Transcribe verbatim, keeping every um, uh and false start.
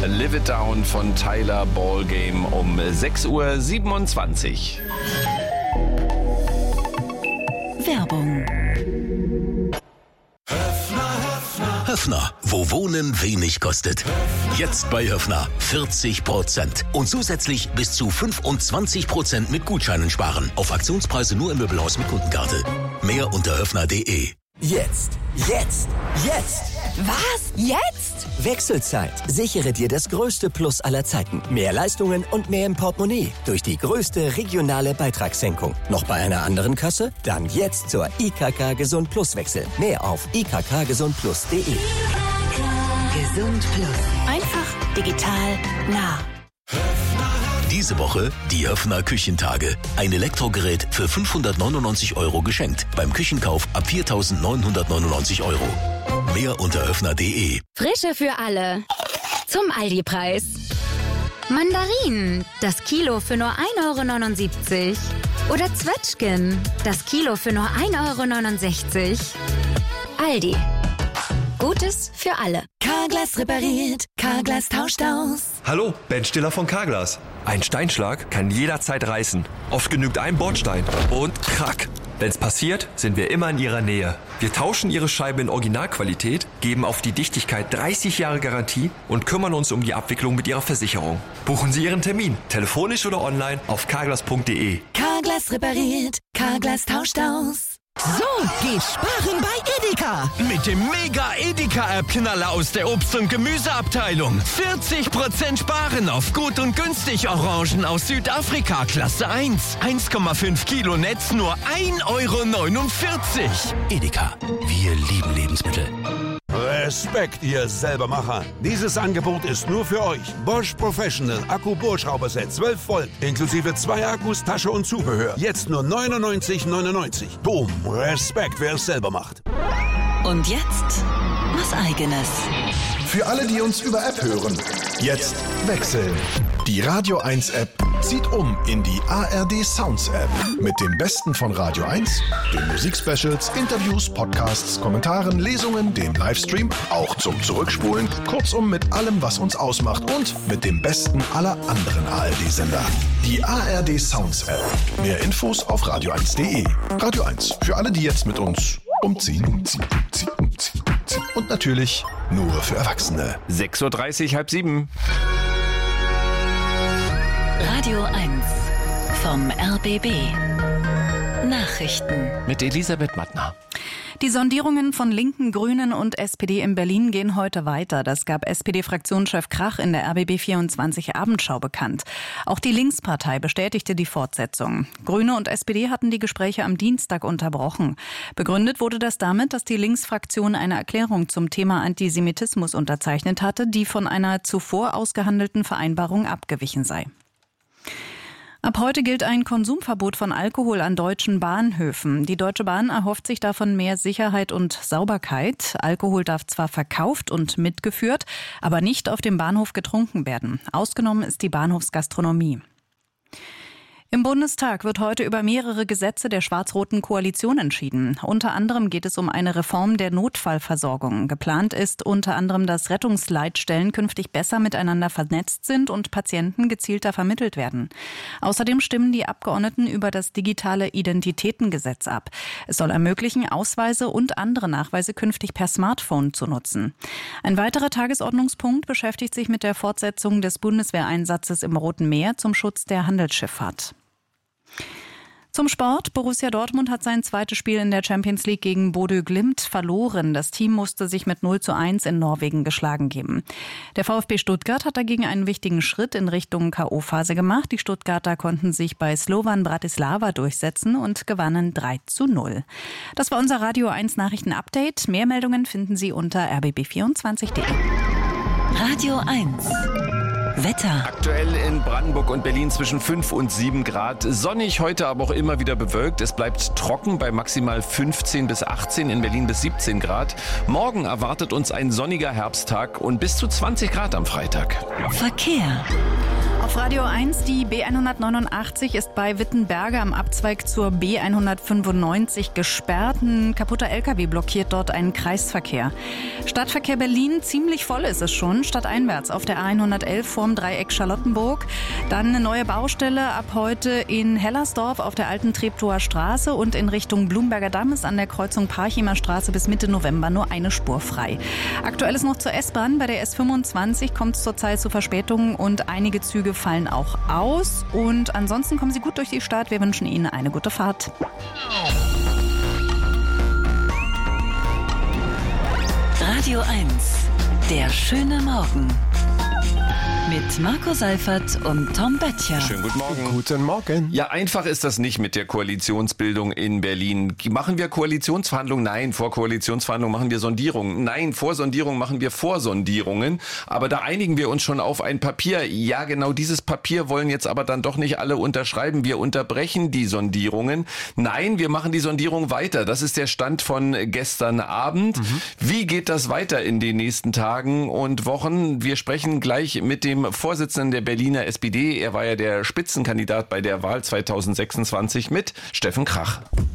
Live It Down von Tyler Ballgame um sechs Uhr siebenundzwanzig. Werbung. Höffner, wo Wohnen wenig kostet. Jetzt bei Höffner vierzig Prozent und zusätzlich bis zu fünfundzwanzig Prozent mit Gutscheinen sparen. Auf Aktionspreise nur im Möbelhaus mit Kundenkarte. Mehr unter höffner punkt de. Jetzt, jetzt, jetzt! Was? Jetzt? Wechselzeit. Sichere dir das größte Plus aller Zeiten. Mehr Leistungen und mehr im Portemonnaie. Durch die größte regionale Beitragssenkung. Noch bei einer anderen Kasse? Dann jetzt zur I K K Gesund Plus wechseln. Mehr auf i k k gesund plus punkt de. Gesund Plus. Einfach, digital, nah. Diese Woche die Höffner Küchentage. Ein Elektrogerät für fünfhundertneunundneunzig Euro geschenkt. Beim Küchenkauf ab viertausendneunhundertneunundneunzig Euro. Mehr unter höffner punkt de. Frische für alle. Zum Aldi-Preis. Mandarinen, das Kilo für nur ein Euro neunundsiebzig. Oder Zwetschgen, das Kilo für nur ein Euro neunundsechzig. Aldi. Gutes für alle. Carglass repariert, Carglass tauscht aus. Hallo, Ben Stiller von Carglass. Ein Steinschlag kann jederzeit reißen. Oft genügt ein Bordstein und krack. Wenn's passiert, sind wir immer in Ihrer Nähe. Wir tauschen Ihre Scheibe in Originalqualität, geben auf die Dichtigkeit dreißig Jahre Garantie und kümmern uns um die Abwicklung mit Ihrer Versicherung. Buchen Sie Ihren Termin, telefonisch oder online auf carglass punkt de. Carglass repariert, Carglass tauscht aus. So geht Sparen bei Edeka. Mit dem Mega-Edeka-App-Knaller aus der Obst- und Gemüseabteilung. vierzig Prozent Sparen auf Gut und Günstig Orangen aus Südafrika, Klasse eins. eins Komma fünf Kilo Netz, nur ein Euro neunundvierzig. Edeka, wir lieben Lebensmittel. Respekt, ihr Selbermacher. Dieses Angebot ist nur für euch. Bosch Professional Akku-Bohrschrauberset zwölf Volt, inklusive zwei Akkus, Tasche und Zubehör. Jetzt nur neunundneunzig neunundneunzig. Boom, Respekt, wer es selber macht. Und jetzt was Eigenes. Für alle, die uns über App hören, jetzt wechseln. Die Radio eins App zieht um in die A R D Sounds App. Mit dem Besten von Radio eins, den Musikspecials, Interviews, Podcasts, Kommentaren, Lesungen, dem Livestream, auch zum Zurückspulen. Kurzum mit allem, was uns ausmacht und mit dem Besten aller anderen A R D-Sender. Die A R D Sounds App. Mehr Infos auf radio eins punkt de. Radio eins, für alle, die jetzt mit uns umziehen, umziehen, umziehen, umziehen, umziehen. Und natürlich nur für Erwachsene. sechs Uhr dreißig, halb sieben. Radio eins vom R B B. Nachrichten Mit Elisabeth Mattner. Die Sondierungen von Linken, Grünen und S P D in Berlin gehen heute weiter. Das gab S P D-Fraktionschef Krach in der R B B vierundzwanzig Abendschau bekannt. Auch die Linkspartei bestätigte die Fortsetzung. Grüne und S P D hatten die Gespräche am Dienstag unterbrochen. Begründet wurde das damit, dass die Linksfraktion eine Erklärung zum Thema Antisemitismus unterzeichnet hatte, die von einer zuvor ausgehandelten Vereinbarung abgewichen sei. Ab heute gilt ein Konsumverbot von Alkohol an deutschen Bahnhöfen. Die Deutsche Bahn erhofft sich davon mehr Sicherheit und Sauberkeit. Alkohol darf zwar verkauft und mitgeführt, aber nicht auf dem Bahnhof getrunken werden. Ausgenommen ist die Bahnhofsgastronomie. Im Bundestag wird heute über mehrere Gesetze der schwarz-roten Koalition entschieden. Unter anderem geht es um eine Reform der Notfallversorgung. Geplant ist unter anderem, dass Rettungsleitstellen künftig besser miteinander vernetzt sind und Patienten gezielter vermittelt werden. Außerdem stimmen die Abgeordneten über das digitale Identitätengesetz ab. Es soll ermöglichen, Ausweise und andere Nachweise künftig per Smartphone zu nutzen. Ein weiterer Tagesordnungspunkt beschäftigt sich mit der Fortsetzung des Bundeswehreinsatzes im Roten Meer zum Schutz der Handelsschifffahrt. Zum Sport. Borussia Dortmund hat sein zweites Spiel in der Champions League gegen Bodø Glimt verloren. Das Team musste sich mit null zu eins in Norwegen geschlagen geben. Der VfB Stuttgart hat dagegen einen wichtigen Schritt in Richtung K O-Phase gemacht. Die Stuttgarter konnten sich bei Slovan Bratislava durchsetzen und gewannen drei zu null. Das war unser Radio eins Nachrichten-Update. Mehr Meldungen finden Sie unter r b b vierundzwanzig punkt de. Radio eins Wetter. Aktuell in Brandenburg und Berlin zwischen fünf und sieben Grad. Sonnig, heute aber auch immer wieder bewölkt. Es bleibt trocken bei maximal fünfzehn bis achtzehn, in Berlin bis siebzehn Grad. Morgen erwartet uns ein sonniger Herbsttag und bis zu zwanzig Grad am Freitag. Verkehr. Auf Radio eins, die B hundertneunundachtzig ist bei Wittenberge am Abzweig zur B hundertfünfundneunzig gesperrt. Ein kaputter L K W blockiert dort einen Kreisverkehr. Stadtverkehr Berlin, ziemlich voll ist es schon. Stadteinwärts auf der A hundertelf vorm Dreieck Charlottenburg. Dann eine neue Baustelle ab heute in Hellersdorf auf der alten Treptower Straße und in Richtung Blumberger Damm ist an der Kreuzung Parchimer Straße bis Mitte November nur eine Spur frei. Aktuell ist noch zur S-Bahn. Bei der S fünfundzwanzig kommt es zurzeit zu Verspätungen und einige Züge fallen auch aus. Und ansonsten kommen Sie gut durch die Stadt. Wir wünschen Ihnen eine gute Fahrt. Radio eins. Der schöne Morgen. Mit Marco Seifert und Tom Böttcher. Schönen guten Morgen. Guten Morgen. Ja, einfach ist das nicht mit der Koalitionsbildung in Berlin. Machen wir Koalitionsverhandlungen? Nein, vor Koalitionsverhandlungen machen wir Sondierungen. Nein, vor Sondierungen machen wir Vorsondierungen. Aber da einigen wir uns schon auf ein Papier. Ja, genau dieses Papier wollen jetzt aber dann doch nicht alle unterschreiben. Wir unterbrechen die Sondierungen. Nein, wir machen die Sondierung weiter. Das ist der Stand von gestern Abend. Mhm. Wie geht das weiter in den nächsten Tagen und Wochen? Wir sprechen gleich mit dem Vorsitzenden der Berliner S P D, er war ja der Spitzenkandidat bei der Wahl zweitausendsechsundzwanzig, mit Steffen Krach.